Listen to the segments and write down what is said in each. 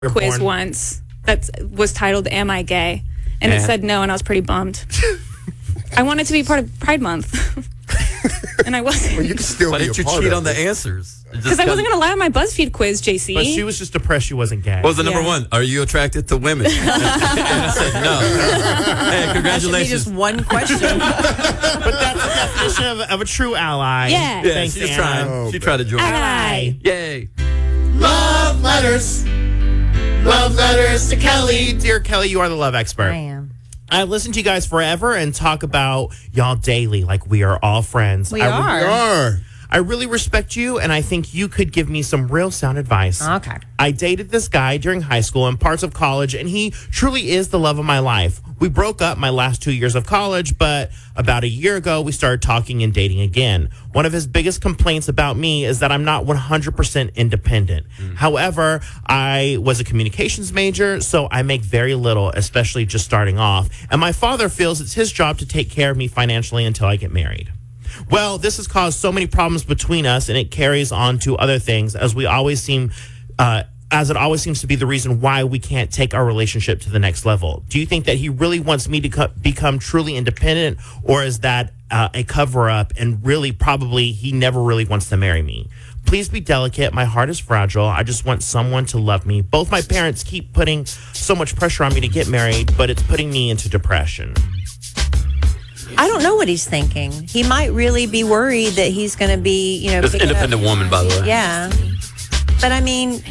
quiz once that was titled "Am I Gay?" and it said no, and I was pretty bummed. I wanted to be part of Pride Month, and I wasn't. Well, you can still Why be didn't a you part cheat of on the it. answers? Because I wasn't going to lie on my BuzzFeed quiz, JC. But she was just depressed she wasn't gay. What was the number one? Are you attracted to women? And I said no. Hey, congratulations. Just one question. But that's the definition of a true ally. Yeah. Yeah, Thanks, she's Anna. trying. She tried to join. Ally. Yay. Love letters. Love letters to Kelly. Dear Kelly, you are the love expert. I am. I've listened to you guys forever and talk about y'all daily like we are all friends. We We are. are. I really respect you, and I think you could give me some real sound advice. Okay. I dated this guy during high school and parts of college, and he truly is the love of my life. We broke up my last 2 years of college, but about a year ago, we started talking and dating again. One of his biggest complaints about me is that I'm not 100% independent. However, I was a communications major, so I make very little, especially just starting off. And my father feels it's his job to take care of me financially until I get married. Well, this has caused so many problems between us, and it carries on to other things, as it always seems to be the reason why we can't take our relationship to the next level. Do you think that he really wants me to become truly independent, or is that a cover-up, and really probably he never really wants to marry me? Please be delicate. My heart is fragile. I just want someone to love me. Both my parents keep putting so much pressure on me to get married, but it's putting me into depression. I don't know what he's thinking. He might really be worried that he's going to be, Just picking up- independent woman, by the way. Yeah. But I mean,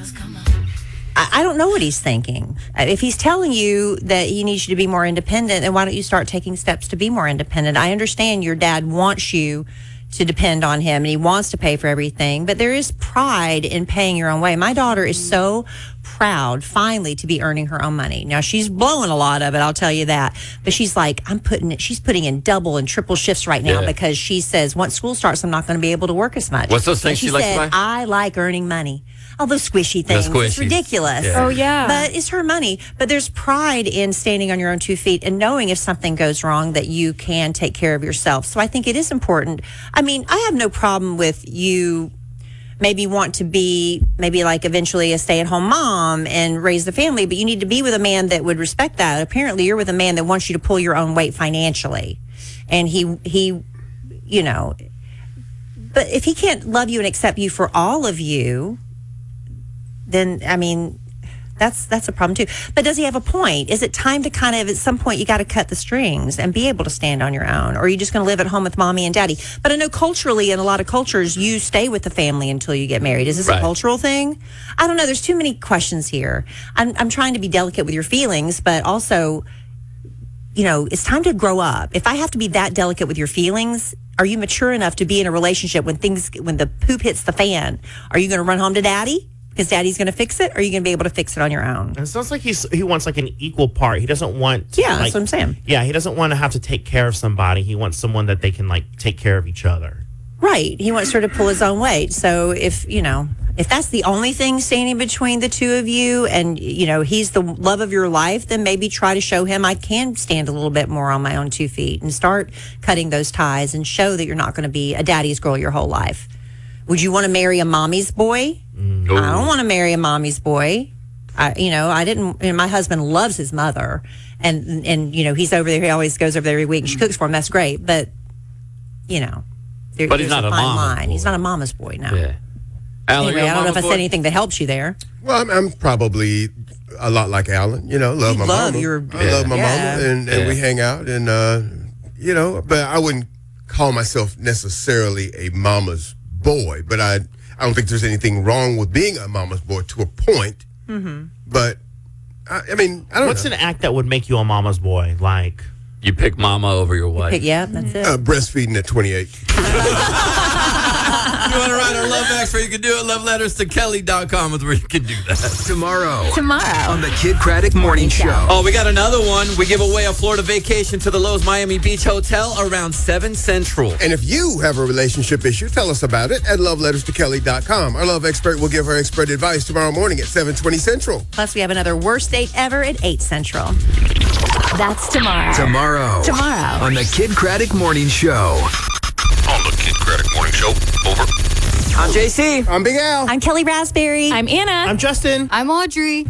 I don't know what he's thinking. If he's telling you that he needs you to be more independent, then why don't you start taking steps to be more independent? I understand your dad wants you to depend on him and he wants to pay for everything, but there is pride in paying your own way. My daughter is so proud finally to be earning her own money. Now she's blowing a lot of it, I'll tell you that. But she's like, she's putting in double and triple shifts right now because she says once school starts, I'm not going to be able to work as much. What's those things she she likes to said, buy? I like earning money. All those squishy things. It's squishies. ridiculous. Yeah. Oh, yeah. But it's her money. But there's pride in standing on your own 2 feet and knowing if something goes wrong that you can take care of yourself. So I think it is important. I mean, I have no problem with you maybe want to be maybe like eventually a stay-at-home mom and raise the family, but you need to be with a man that would respect that. Apparently you're with a man that wants you to pull your own weight financially. And he but if he can't love you and accept you for all of you, then, I mean, that's a problem too. But does he have a point? Is it time to kind of, at some point, you got to cut the strings and be able to stand on your own? Or are you just going to live at home with mommy and daddy? But I know culturally, in a lot of cultures, you stay with the family until you get married. Is this a cultural thing? I don't know. There's too many questions here. I'm trying to be delicate with your feelings, but also, it's time to grow up. If I have to be that delicate with your feelings, are you mature enough to be in a relationship when the poop hits the fan? Are you going to run home to daddy because daddy's going to fix it? Or are you going to be able to fix it on your own? It sounds like he wants like an equal part. He doesn't want that's what I'm saying. Yeah, he doesn't want to have to take care of somebody. He wants someone that they can like take care of each other. Right. He wants her to pull his own weight. So if that's the only thing standing between the two of you and, he's the love of your life, then maybe try to show him I can stand a little bit more on my own 2 feet and start cutting those ties and show that you're not going to be a daddy's girl your whole life. Would you want to marry a mommy's boy? No. I don't want to marry a mommy's boy. My husband loves his mother and he's over there. He always goes over there every week and she cooks for him. That's great. But, But he's not a mama's boy. He's not a mama's boy, no. Yeah. Al, Anyway, I don't know if I said anything that helps you there. Well, I'm probably a lot like Alan. Love my mama. I love my mama, and we hang out, and but I wouldn't call myself necessarily a mama's boy. But I don't think there's anything wrong with being a mama's boy to a point. Mm-hmm. But I don't know. What's an act that would make you a mama's boy? Like you pick mama over your wife. Yeah, that's it. Breastfeeding at 28. You want to write our love expert, you can do it. Loveletterstokelly.com is where you can do that. Tomorrow on the Kid Craddock Morning Show. Oh, we got another one. We give away a Florida vacation to the Lowe's Miami Beach Hotel around 7 Central. And if you have a relationship issue, tell us about it at loveletterstokelly.com. Our love expert will give her expert advice tomorrow morning at 7:20 Central. Plus, we have another worst date ever at 8 Central. That's tomorrow. Tomorrow on the Kid Craddock Morning Show. On the Kid Craddock Morning Show. Over. I'm JC. I'm Big Al. I'm Kelly Raspberry. I'm Anna. I'm Justin. I'm Audrey.